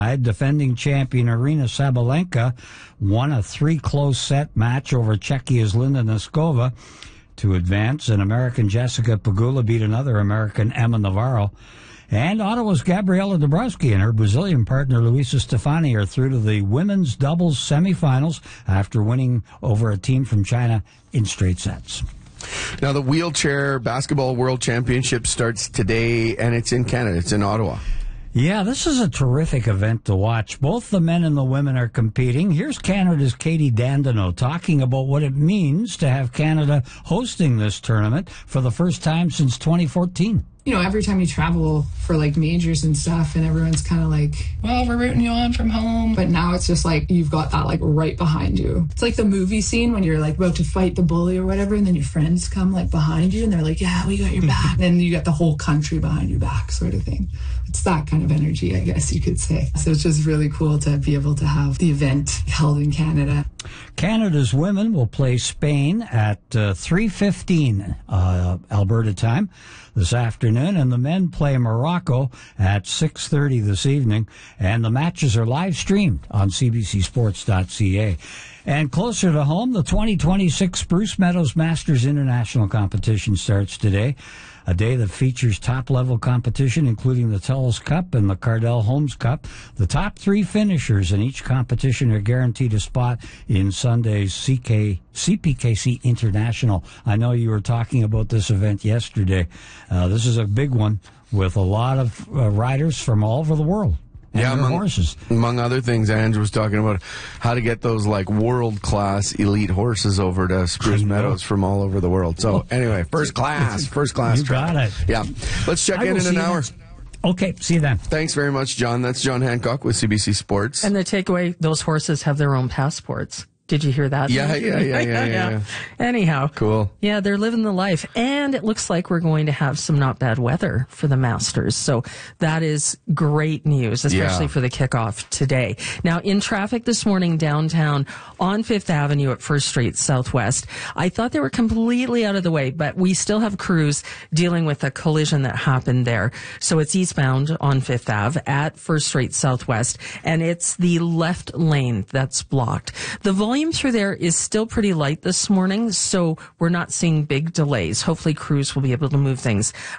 Defending champion Aryna Sabalenka won a 3 close-set match over Czechia's Linda Noskova to advance, and American Jessica Pegula beat another American, Emma Navarro. And Ottawa's Gabriela Dabrowski and her Brazilian partner Luisa Stefani are through to the women's doubles semifinals after winning over a team from China in straight sets. Now, the Wheelchair Basketball World Championship starts today, and it's in Canada. It's in Ottawa. Yeah, this is a terrific event to watch. Both the men and the women are competing. Here's Canada's Katie Dandino talking about what it means to have Canada hosting this tournament for the first time since 2014. You know, every time you travel for like majors and stuff, and everyone's kind of like, well, we're rooting you on from home. But now it's just like you've got that like right behind you. It's like the movie scene when you're like about to fight the bully or whatever, and then your friends come like behind you and they're like, yeah, we got your back. And then you got the whole country behind your back sort of thing. It's that kind of energy, I guess you could say. So it's just really cool to be able to have the event held in Canada. Canada's women will play Spain at 3:15 Alberta time this afternoon, and the men play Morocco at 6:30 this evening, and the matches are live streamed on cbcsports.ca. And closer to home, the 2026 Spruce Meadows Masters International Competition starts today, a day that features top-level competition, including the Telus Cup and the Cardell Holmes Cup. The top 3 finishers in each competition are guaranteed a spot in Sunday's CPKC International. I know you were talking about this event yesterday. This is a big one with a lot of riders from all over the world. Yeah, horses. Among other things, Andrew was talking about how to get those like world-class elite horses over to Spruce Meadows from all over the world. So anyway, first class. You got it. Yeah. Let's check in an hour. Okay, see you then. Thanks very much, John. That's John Hancock with CBC Sports. And the takeaway, those horses have their own passports. Did you hear that? Yeah. Anyhow. Cool. Yeah, they're living the life. And it looks like we're going to have some not bad weather for the Masters. So that is great news, especially for the kickoff today. Now, in traffic this morning downtown on Fifth Avenue at First Street Southwest, I thought they were completely out of the way, but we still have crews dealing with a collision that happened there. So it's eastbound on Fifth Ave at First Street Southwest, and it's the left lane that's blocked. The volume through there is still pretty light this morning, so we're not seeing big delays. Hopefully crews will be able to move things